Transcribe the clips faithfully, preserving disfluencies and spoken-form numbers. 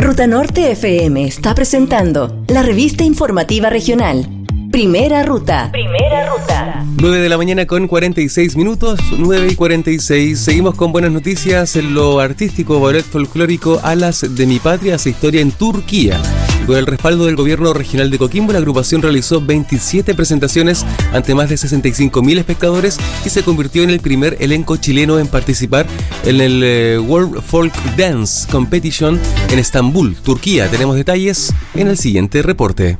Ruta Norte F M está presentando la revista informativa regional. Primera Ruta. Primera Ruta. nueve de la mañana con cuarenta y seis minutos, nueve y cuarenta y seis. Seguimos con buenas noticias en lo artístico. Ballet folclórico Alas de mi Patria hace historia en Turquía. Con el respaldo del gobierno regional de Coquimbo, la agrupación realizó veintisiete presentaciones ante más de sesenta y cinco mil espectadores y se convirtió en el primer elenco chileno en participar en el eh, World Folk Dance Competition en Estambul, Turquía. Tenemos detalles en el siguiente reporte.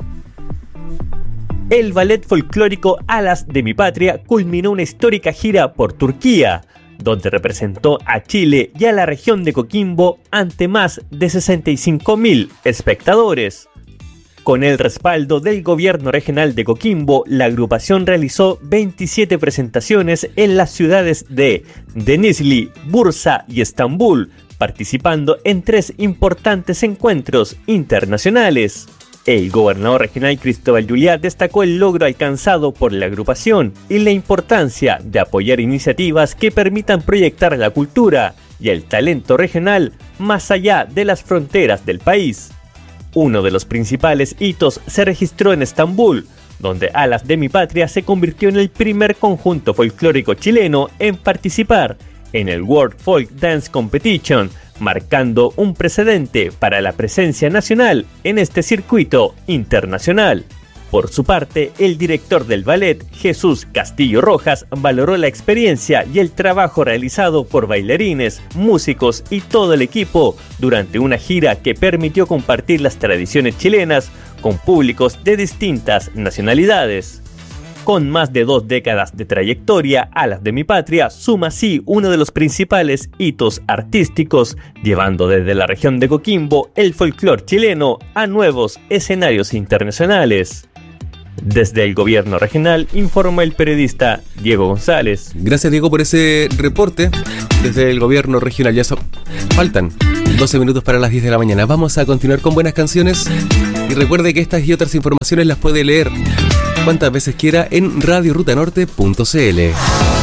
El ballet folclórico Alas de mi Patria culminó una histórica gira por Turquía, donde representó a Chile y a la región de Coquimbo ante más de sesenta y cinco mil espectadores. Con el respaldo del gobierno regional de Coquimbo, la agrupación realizó veintisiete presentaciones en las ciudades de Denizli, Bursa y Estambul, participando en tres importantes encuentros internacionales. El gobernador regional Cristóbal Juliá destacó el logro alcanzado por la agrupación y la importancia de apoyar iniciativas que permitan proyectar la cultura y el talento regional más allá de las fronteras del país. Uno de los principales hitos se registró en Estambul, donde Alas de mi Patria se convirtió en el primer conjunto folclórico chileno en participar en el World Folk Dance Competition, marcando un precedente para la presencia nacional en este circuito internacional. Por su parte, el director del ballet, Jesús Castillo Rojas, valoró la experiencia y el trabajo realizado por bailarines, músicos y todo el equipo durante una gira que permitió compartir las tradiciones chilenas con públicos de distintas nacionalidades. Con más de dos décadas de trayectoria, Alas de mi Patria suma así uno de los principales hitos artísticos, llevando desde la región de Coquimbo el folclore chileno a nuevos escenarios internacionales. Desde el gobierno regional informa el periodista Diego González. Gracias, Diego, por ese reporte desde el gobierno regional. Ya so- faltan doce minutos para las diez de la mañana. Vamos a continuar con buenas canciones y recuerde que estas y otras informaciones las puede leer cuantas veces quiera en radio ruta norte punto c l.